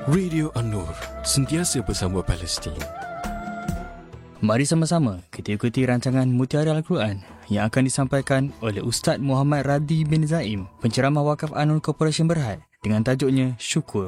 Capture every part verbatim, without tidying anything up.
Radio An-Nur, sentiasa bersama Palestin. Mari sama-sama kita ikuti rancangan Mutiara Al-Quran yang akan disampaikan oleh Ustaz Muhammad Radhi bin Zaim, penceramah Wakaf An-Nur Corporation Berhad, dengan tajuknya Syukur.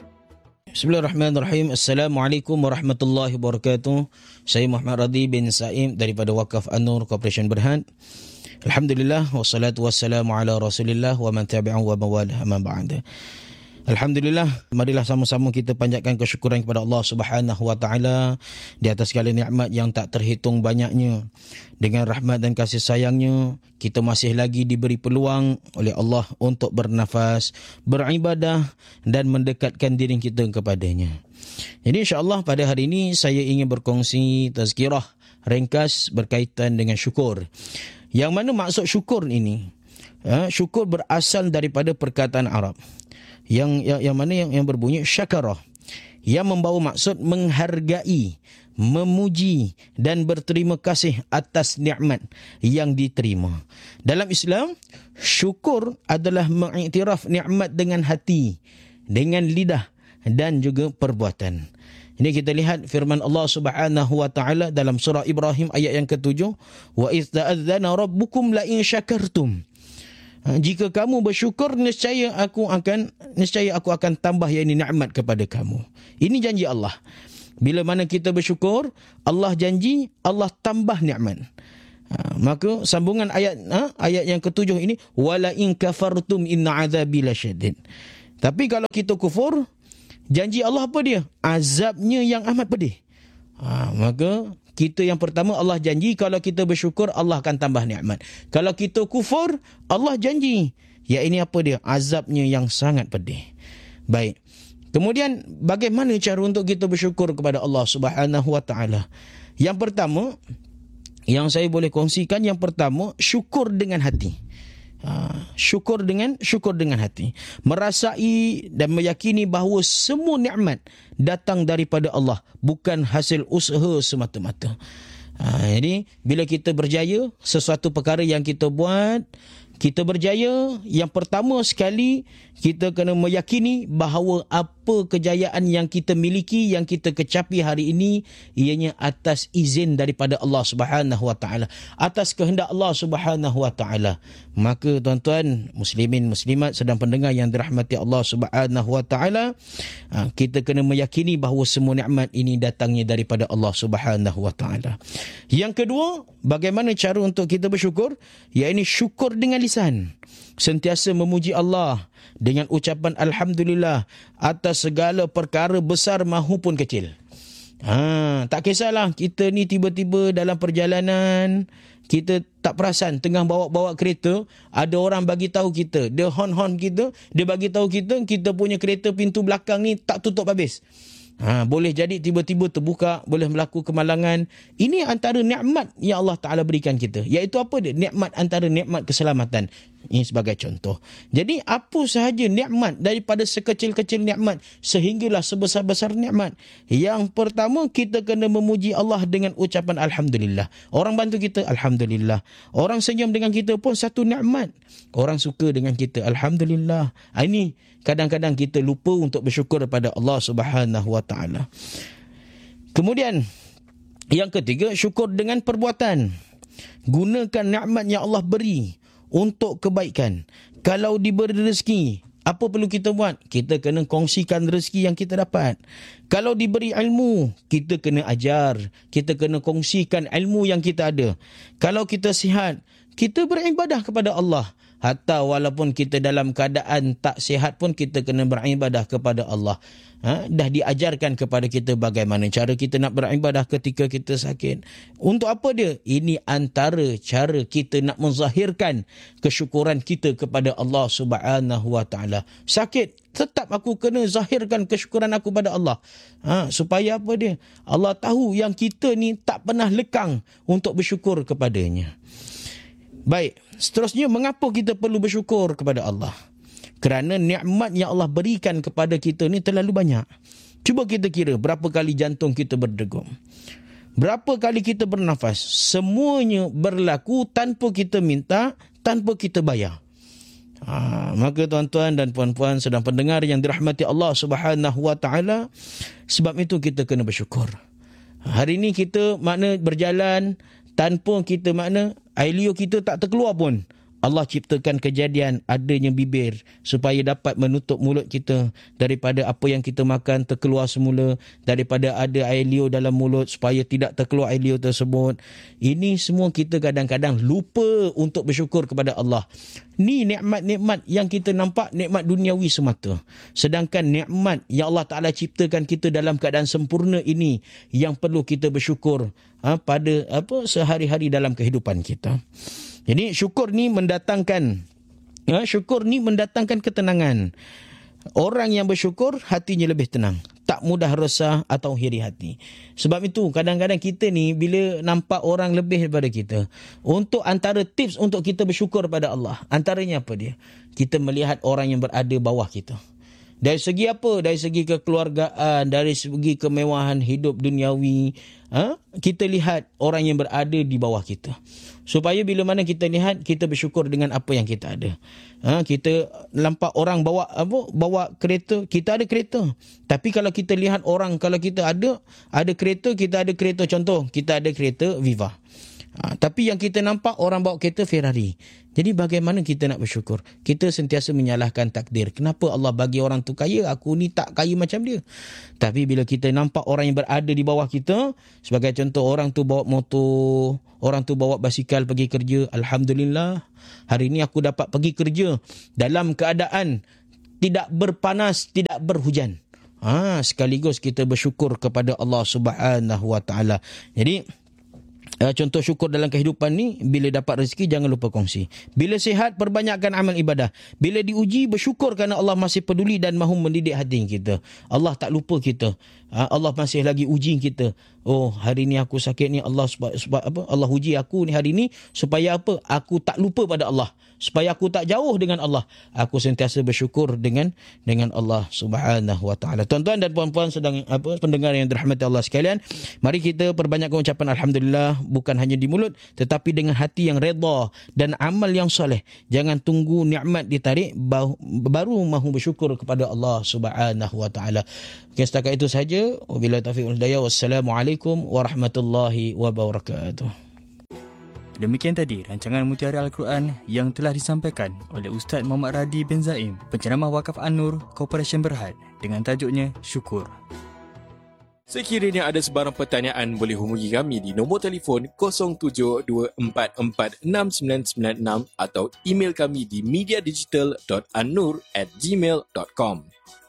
Bismillahirrahmanirrahim. Assalamualaikum warahmatullahi wabarakatuh. Saya Muhammad Radhi bin Zaim daripada Wakaf An-Nur Corporation Berhad. Alhamdulillah, wassalatu wassalamu ala rasulillah wa man tabi'an wa mawalah, amma ba'da. Alhamdulillah, marilah sama-sama kita panjatkan kesyukuran kepada Allah Subhanahu wa taala di atas segala nikmat yang tak terhitung banyaknya. Dengan rahmat dan kasih sayangnya, kita masih lagi diberi peluang oleh Allah untuk bernafas, beribadah dan mendekatkan diri kita kepadanya. Jadi insya-Allah pada hari ini saya ingin berkongsi tazkirah ringkas berkaitan dengan syukur. Yang mana maksud syukur ini? Syukur berasal daripada perkataan Arab. Yang, yang yang mana yang yang berbunyi syakarah, yang membawa maksud menghargai, memuji dan berterima kasih atas nikmat yang diterima. Dalam Islam, syukur adalah mengiktiraf nikmat dengan hati, dengan lidah dan juga perbuatan. Ini kita lihat firman Allah Subhanahu wa taala dalam surah Ibrahim ayat yang ketujuh, wa idz ta'adzana rabbukum la in syakartum. Jika kamu bersyukur, nescaya aku akan nescaya aku akan tambah yakni nikmat kepada kamu. Ini janji Allah. Bila mana kita bersyukur, Allah janji Allah tambah nikmat. Ha, maka sambungan ayat ha, ayat yang ketujuh ini, wala in kafartum inna azabi lasyadid. Tapi kalau kita kufur, janji Allah apa dia? Azabnya yang amat pedih. Ha, maka kita yang pertama, Allah janji kalau kita bersyukur Allah akan tambah nikmat. Kalau kita kufur, Allah janji, ya ini apa dia? Azabnya yang sangat pedih. Baik. Kemudian bagaimana cara untuk kita bersyukur kepada Allah Subhanahu wa taala? Yang pertama yang saya boleh kongsikan, yang pertama, syukur dengan hati. Ha, syukur dengan syukur dengan hati, merasai dan meyakini bahawa semua nikmat datang daripada Allah, bukan hasil usaha semata-mata. Ha, jadi bila kita berjaya sesuatu perkara yang kita buat, kita berjaya, yang pertama sekali kita kena meyakini bahawa apa kejayaan yang kita miliki, yang kita kecapi hari ini, ianya atas izin daripada Allah Subhanahu wa taala, atas kehendak Allah Subhanahu wa taala. Maka tuan-tuan muslimin muslimat sedang pendengar yang dirahmati Allah Subhanahu wa taala, kita kena meyakini bahawa semua nikmat ini datangnya daripada Allah Subhanahu wa taala. Yang kedua, bagaimana cara untuk kita bersyukur? Iaitu syukur dengan lisan. Sentiasa memuji Allah dengan ucapan Alhamdulillah atas segala perkara besar mahupun kecil. Ha, tak kisahlah kita ni tiba-tiba dalam perjalanan, kita tak perasan tengah bawa-bawa kereta, ada orang bagi tahu kita, dia hon-hon kita, dia bagi tahu kita, kita punya kereta pintu belakang ni tak tutup habis. Ha, boleh jadi tiba-tiba terbuka, boleh berlaku kemalangan. Ini antara nikmat yang Allah Ta'ala berikan kita. Iaitu apa dia? Nikmat antara nikmat keselamatan. Ini sebagai contoh. Jadi apa sahaja nikmat, daripada sekecil-kecil nikmat sehinggalah sebesar-besar nikmat. Yang pertama, kita kena memuji Allah dengan ucapan Alhamdulillah. Orang bantu kita, Alhamdulillah. Orang senyum dengan kita pun satu nikmat. Orang suka dengan kita, Alhamdulillah. Ini kadang-kadang kita lupa untuk bersyukur kepada Allah Subhanahu wa taala. Kemudian yang ketiga, syukur dengan perbuatan. Gunakan nikmat yang Allah beri untuk kebaikan. Kalau diberi rezeki, apa perlu kita buat? Kita kena kongsikan rezeki yang kita dapat. Kalau diberi ilmu, kita kena ajar. Kita kena kongsikan ilmu yang kita ada. Kalau kita sihat, kita beribadah kepada Allah. Hatta walaupun kita dalam keadaan tak sihat pun kita kena beribadah kepada Allah. Ha? Dah diajarkan kepada kita bagaimana cara kita nak beribadah ketika kita sakit. Untuk apa dia? Ini antara cara kita nak menzahirkan kesyukuran kita kepada Allah Subhanahu wa taala. Sakit, tetap aku kena zahirkan kesyukuran aku pada Allah. Ha? Supaya apa dia? Allah tahu yang kita ni tak pernah lekang untuk bersyukur kepadanya. Baik, seterusnya, mengapa kita perlu bersyukur kepada Allah? Kerana nikmat yang Allah berikan kepada kita ni terlalu banyak. Cuba kita kira berapa kali jantung kita berdegup. Berapa kali kita bernafas. Semuanya berlaku tanpa kita minta, tanpa kita bayar. Ha, maka tuan-tuan dan puan-puan sedang pendengar yang dirahmati Allah Subhanahu Wa Taala, sebab itu kita kena bersyukur. Hari ini kita makna berjalan tanpa kita makna air liur kita tak terkeluar pun. Allah ciptakan kejadian adanya bibir supaya dapat menutup mulut kita daripada apa yang kita makan terkeluar semula, daripada ada air liur dalam mulut supaya tidak terkeluar air liur tersebut. Ini semua kita kadang-kadang lupa untuk bersyukur kepada Allah. Ni nikmat-nikmat yang kita nampak nikmat duniawi semata. Sedangkan nikmat yang Allah Ta'ala ciptakan kita dalam keadaan sempurna ini yang perlu kita bersyukur ha, pada apa sehari-hari dalam kehidupan kita. Jadi syukur ni mendatangkan ya, syukur ni mendatangkan ketenangan. Orang yang bersyukur hatinya lebih tenang, tak mudah resah atau iri hati. Sebab itu kadang-kadang kita ni bila nampak orang lebih daripada kita, untuk antara tips untuk kita bersyukur pada Allah, antaranya apa dia? Kita melihat orang yang berada bawah kita. Dari segi apa? Dari segi kekeluargaan, dari segi kemewahan hidup duniawi, ha? Kita lihat orang yang berada di bawah kita. Supaya bila mana kita lihat, kita bersyukur dengan apa yang kita ada. Ha? Kita nampak orang bawa apa? Bawa kereta, kita ada kereta. Tapi kalau kita lihat orang, kalau kita ada ada kereta, kita ada kereta, contoh, kita ada kereta Viva. Ha, tapi yang kita nampak orang bawa kereta Ferrari. Jadi bagaimana kita nak bersyukur? Kita sentiasa menyalahkan takdir. Kenapa Allah bagi orang tu kaya, aku ni tak kaya macam dia? Tapi bila kita nampak orang yang berada di bawah kita, sebagai contoh orang tu bawa motor, orang tu bawa basikal pergi kerja, Alhamdulillah, hari ni aku dapat pergi kerja dalam keadaan tidak berpanas, tidak berhujan. Ha, sekaligus kita bersyukur kepada Allah Subhanahu Wa Taala. Jadi Uh, contoh syukur dalam kehidupan ni, bila dapat rezeki jangan lupa kongsi. Bila sihat, perbanyakkan amal ibadah. Bila diuji, bersyukur kerana Allah masih peduli dan mahu mendidik hati kita. Allah tak lupa kita. Uh, Allah masih lagi uji kita. Oh, hari ni aku sakit ni, Allah sebab, sebab apa? Allah uji aku ni hari ni supaya apa? Aku tak lupa pada Allah. Supaya aku tak jauh dengan Allah. Aku sentiasa bersyukur dengan dengan Allah Subhanahu Wa Taala. Tuan-tuan dan puan-puan sedang apa pendengar yang dirahmati Allah sekalian, mari kita perbanyakkan ucapan alhamdulillah, bukan hanya di mulut tetapi dengan hati yang redha dan amal yang soleh. Jangan tunggu nikmat ditarik baru mahu bersyukur kepada Allah Subhanahu Wa Taala. Okay, setakat itu sahaja. Wabillahi taufiq wal hidayah. Wassalamualaikum warahmatullahi wabarakatuh. Demikian tadi rancangan Mutiara Al-Quran yang telah disampaikan oleh Ustaz Muhammad Radi bin Zaim, penceramah Wakaf An-Nur, Corporation Berhad, dengan tajuknya Syukur. Sekiranya ada sebarang pertanyaan, boleh hubungi kami di nombor telefon kosong tujuh dua empat empat enam sembilan sembilan enam atau email kami di mediadigital dot annur at gmail dot com.